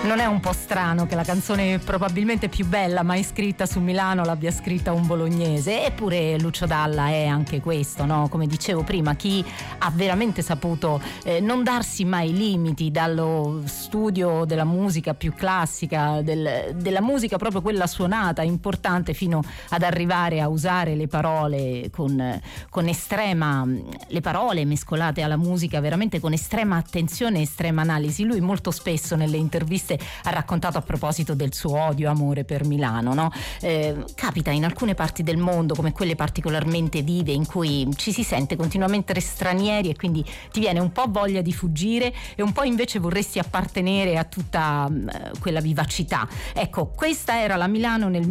Non è un po' strano che la canzone probabilmente più bella mai scritta su Milano l'abbia scritta un bolognese? Eppure Lucio Dalla è anche questo, no? Come dicevo prima, chi ha veramente saputo non darsi mai limiti dallo studio della musica più classica, della musica proprio quella suonata, importante, fino ad arrivare a usare le parole con estrema, le parole mescolate alla musica veramente con estrema attenzione e estrema analisi. Lui molto spesso nelle interviste ha raccontato a proposito del suo odio amore per Milano, no? Capita in alcune parti del mondo, come quelle particolarmente vive, in cui ci si sente continuamente stranieri e quindi ti viene un po' voglia di fuggire e un po' invece vorresti appartenere a tutta quella vivacità. Ecco, questa era la Milano nel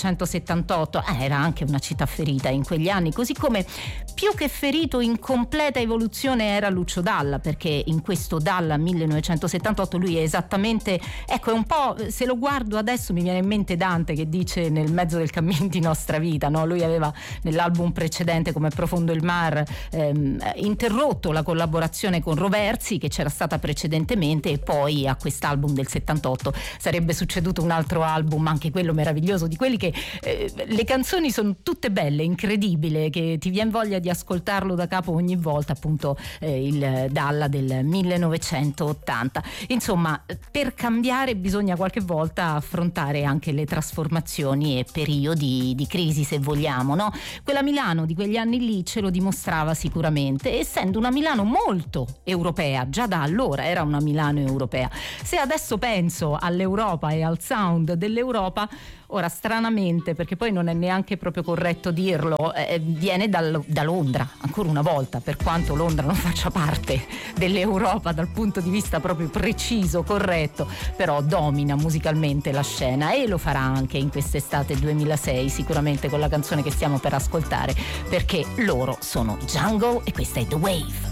1978, era anche una città ferita in quegli anni, così come più che ferito, in completa evoluzione era Lucio Dalla, perché in questo Dalla 1978 lui è esattamente, ecco, è un po', se lo guardo adesso mi viene in mente Dante che dice nel mezzo del cammin di nostra vita, no? Lui aveva nell'album precedente, come Profondo il Mar, interrotto la collaborazione con Roversi che c'era stata precedentemente, e poi a quest'album del 78 sarebbe succeduto un altro album, anche quello meraviglioso, di quelli che le canzoni sono tutte belle, incredibile, che ti viene voglia di ascoltarlo da capo ogni volta, appunto il Dalla del 1980. Insomma, per cambiare bisogna qualche volta affrontare anche le trasformazioni e periodi di crisi, se vogliamo, no? Quella Milano di quegli anni lì ce lo dimostrava sicuramente, essendo una Milano molto europea, già da allora era una Milano europea. Se adesso penso all'Europa e al sound dell'Europa, ora stranamente, perché poi non è neanche proprio corretto dirlo, viene da Londra, ancora una volta, per quanto Londra non faccia parte dell'Europa dal punto di vista proprio preciso, corretto, però domina musicalmente la scena, e lo farà anche in quest'estate 2006 sicuramente con la canzone che stiamo per ascoltare, perché loro sono Jungle e questa è The Wave.